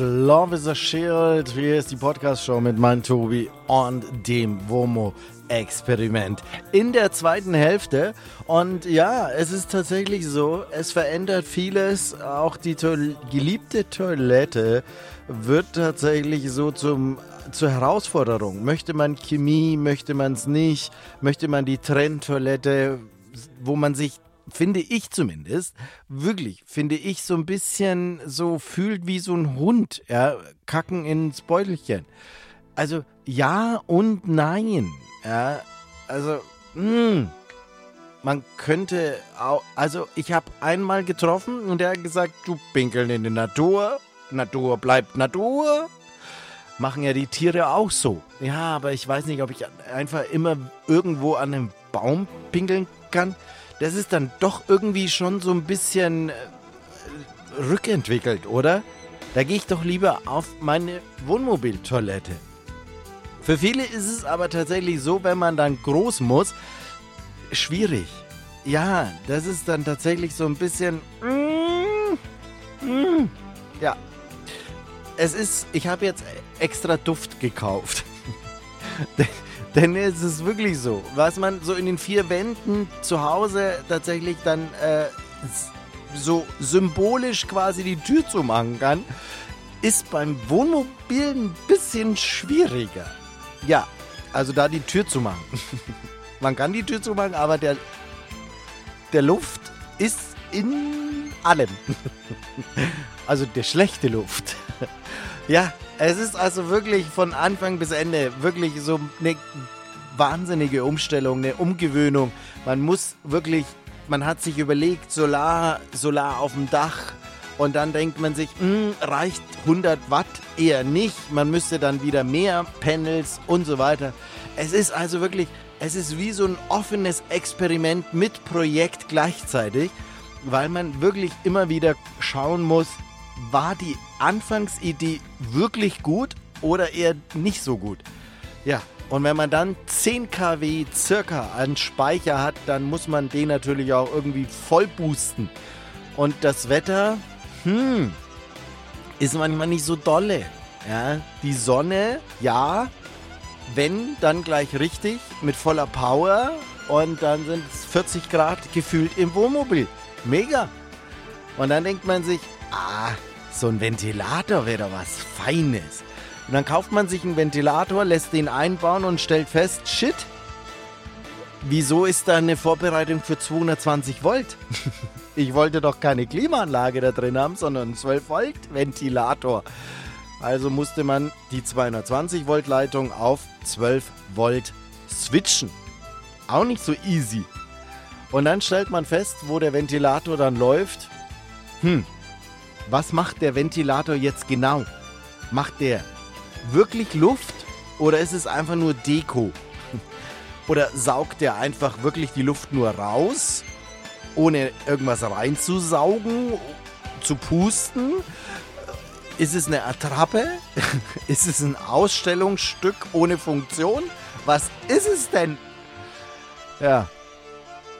Love is a Shield. Hier ist die Podcast-Show mit meinem Tobi und dem WOMO-Experiment in der zweiten Hälfte. Und ja, es ist tatsächlich so, es verändert vieles. Auch die geliebte Toilette wird tatsächlich so zur Herausforderung. Möchte man Chemie, möchte man es nicht? Möchte man die Trenntoilette, wo man sich, finde ich zumindest, wirklich, finde ich, so ein bisschen so fühlt wie so ein Hund, ja, kacken ins Beutelchen. Also ja und nein, ja, also, man könnte auch, also ich habe einmal getroffen und der hat gesagt, du pinkeln in die Natur, Natur bleibt Natur. Machen ja die Tiere auch so. Ja, aber ich weiß nicht, ob ich einfach immer irgendwo an einem Baum pinkeln kann. Das ist dann doch irgendwie schon so ein bisschen rückentwickelt, oder? Da gehe ich doch lieber auf meine Wohnmobiltoilette. Für viele ist es aber tatsächlich so, wenn man dann groß muss, schwierig. Ja, das ist dann tatsächlich so ein bisschen... Ja. Ich habe jetzt extra Duft gekauft. Denn es ist wirklich so, was man so in den vier Wänden zu Hause tatsächlich dann so symbolisch quasi die Tür zumachen kann, ist beim Wohnmobil ein bisschen schwieriger. Ja, also da die Tür zu machen. Man kann die Tür zumachen, aber der Luft ist in allem. Also der schlechte Luft. Ja, es ist also wirklich von Anfang bis Ende wirklich so eine wahnsinnige Umstellung, eine Umgewöhnung. Man hat sich überlegt, Solar auf dem Dach und dann denkt man sich, reicht 100 Watt eher nicht. Man müsste dann wieder mehr Panels und so weiter. Es ist also wirklich, es ist wie so ein offenes Experiment mit Projekt gleichzeitig, weil man wirklich immer wieder schauen muss, war die Anfangsidee wirklich gut oder eher nicht so gut? Ja, und wenn man dann 10 kW circa an Speicher hat, dann muss man den natürlich auch irgendwie voll boosten. Und das Wetter, ist manchmal nicht so dolle. Ja, die Sonne, ja, wenn, dann gleich richtig, mit voller Power und dann sind es 40 Grad gefühlt im Wohnmobil. Mega. Und dann denkt man sich, so ein Ventilator wäre doch was Feines. Und dann kauft man sich einen Ventilator, lässt den einbauen und stellt fest, shit, wieso ist da eine Vorbereitung für 220 Volt? Ich wollte doch keine Klimaanlage da drin haben, sondern einen 12 Volt Ventilator. Also musste man die 220 Volt Leitung auf 12 Volt switchen. Auch nicht so easy. Und dann stellt man fest, wo der Ventilator dann läuft, was macht der Ventilator jetzt genau? Macht der wirklich Luft oder ist es einfach nur Deko? Oder saugt der einfach wirklich die Luft nur raus, ohne irgendwas reinzusaugen, zu pusten? Ist es eine Attrappe? Ist es ein Ausstellungsstück ohne Funktion? Was ist es denn? Ja,